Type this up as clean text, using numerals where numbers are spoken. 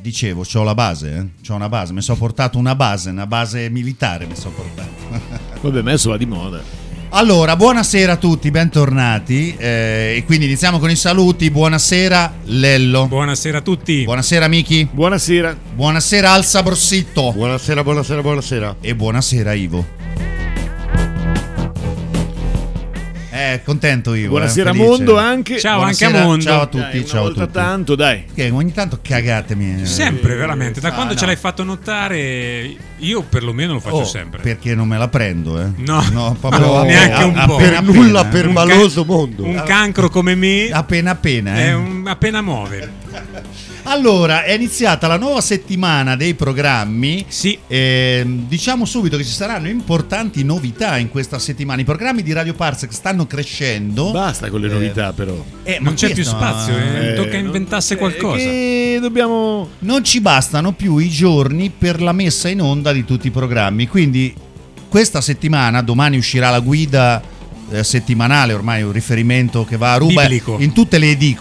dicevo, c'ho la base, c'ho una base, mi sono portato una base militare mi sono portato. Vabbè, adesso va di moda. Allora, buonasera a tutti, bentornati. E quindi iniziamo con i saluti. Buonasera Lello. Buonasera a tutti. Buonasera Miki. Buonasera. Buonasera Alsa Borsitto. Buonasera. E buonasera Ivo. Contento Ivo. Buonasera felice. Mondo anche. Ciao Buonasera, anche a Mondo. Ciao a tutti, Dai, ciao a tutti. Tanto, dai. Che ogni tanto cagatemi. Sempre, veramente. Da quando no. ce l'hai fatto notare, io perlomeno lo faccio sempre. Perché non me la prendo, No, proprio neanche un po'. Per nulla eh. permaloso mondo. Un cancro come me Appena, è appena muovere. Allora, è iniziata la nuova settimana dei programmi. Sì. Diciamo subito che ci saranno importanti novità in questa settimana. I programmi di Radio Parsec stanno crescendo. Basta con le novità, però. Non c'è più spazio, tocca inventasse qualcosa. Che dobbiamo. Non ci bastano più i giorni per la messa in onda di tutti i programmi. Quindi questa settimana, domani uscirà la guida settimanale, ormai un riferimento che va a ruba Biblico. in tutte le edicola.